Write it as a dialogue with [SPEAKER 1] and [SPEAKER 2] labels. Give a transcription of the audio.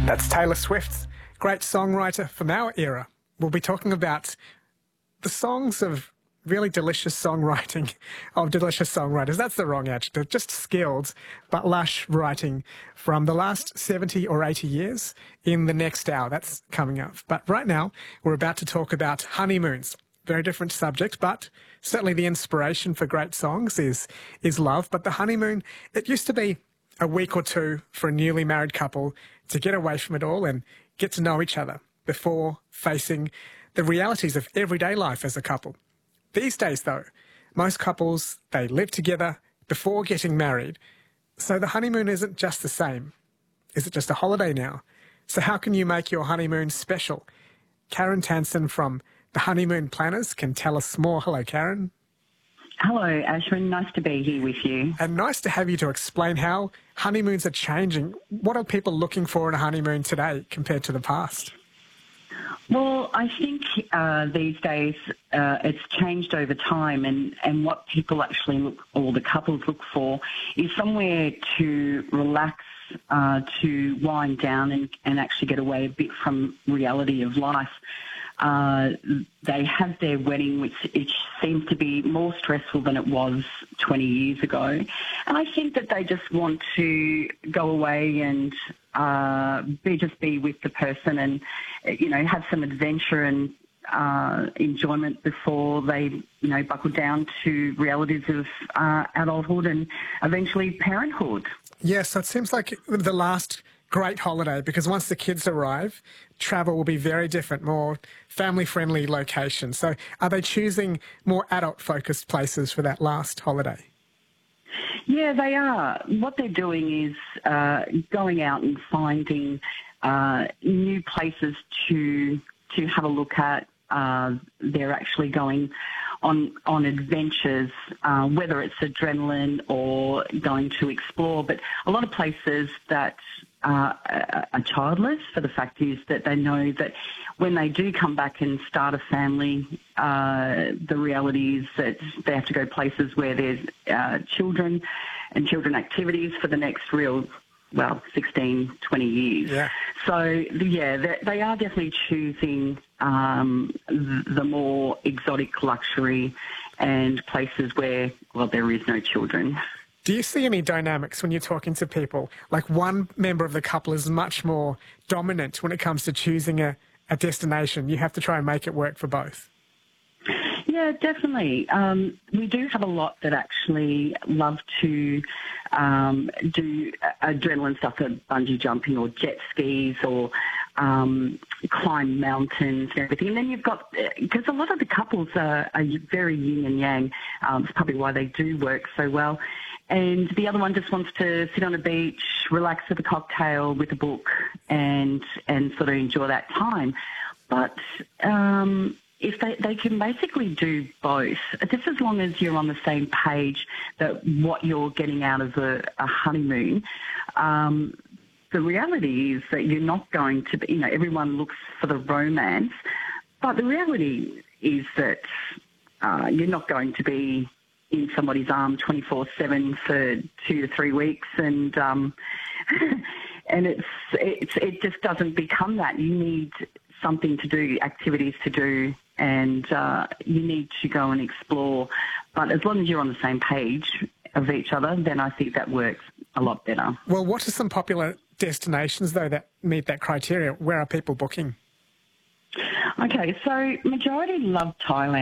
[SPEAKER 1] That's Taylor Swift, great songwriter from our era. We'll be talking about the songs of really delicious songwriting, of delicious songwriters. That's the wrong adjective, just skilled but lush writing from the last 70 or 80 years in the next hour. That's coming up. But right now, we're about to talk about honeymoons. Very different subject, but certainly the inspiration for great songs is love. But the honeymoon, it used to be a week or two for a newly married couple to get away from it all and get to know each other before facing the realities of everyday life as a couple. These days, though, most couples, they live together before getting married. So the honeymoon isn't just the same. Is it just a holiday now? So how can you make your honeymoon special? Karen Tansen from The Honeymoon Planners can tell us more. Hello, Karen.
[SPEAKER 2] Hello, Ashwin. Nice to be here with you.
[SPEAKER 1] And nice to have you to explain how honeymoons are changing. What are people looking for in a honeymoon today compared to the past?
[SPEAKER 2] Well, I think these days it's changed over time, and what people actually look, or the couples look for, is somewhere to relax, to wind down and actually get away a bit from reality of life. They have their wedding, which seems to be more stressful than it was 20 years ago. And I think that they just want to go away and be with the person and, have some adventure and enjoyment before they, buckle down to realities of adulthood and eventually parenthood.
[SPEAKER 1] Yes, so it seems like the last great holiday, because once the kids arrive, travel will be very different, more family-friendly locations. So are they choosing more adult-focused places for that last holiday?
[SPEAKER 2] Yeah, they are. What they're doing is going out and finding new places to have a look at. They're actually going on adventures, whether it's adrenaline or going to explore. But a lot of places that are childless, for the fact is that they know that when they do come back and start a family, the reality is that they have to go places where there's children and children activities for the next 16, 20 years. Yeah. So, yeah, they are definitely choosing the more exotic luxury and places where, there is no children.
[SPEAKER 1] Do you see any dynamics when you're talking to people? Like one member of the couple is much more dominant when it comes to choosing a destination. You have to try and make it work for both.
[SPEAKER 2] Yeah, definitely. We do have a lot that actually love to do adrenaline stuff, like bungee jumping or jet skis or climb mountains and everything. And then you've got, because a lot of the couples are very yin and yang. It's probably why they do work so well. And the other one just wants to sit on a beach, relax with a cocktail, with a book, and sort of enjoy that time. But if they can basically do both, just as long as you're on the same page that what you're getting out of a honeymoon. The reality is that you're not going to be, everyone looks for the romance, but the reality is that you're not going to be in somebody's arm 24/7 for 2 to 3 weeks, and it just doesn't become that. You need something to do, activities to do, and you need to go and explore. But as long as you're on the same page of each other, then I think that works a lot better.
[SPEAKER 1] Well, what are some popular destinations, though, that meet that criteria? Where are people booking?
[SPEAKER 2] Okay, so majority love Thailand.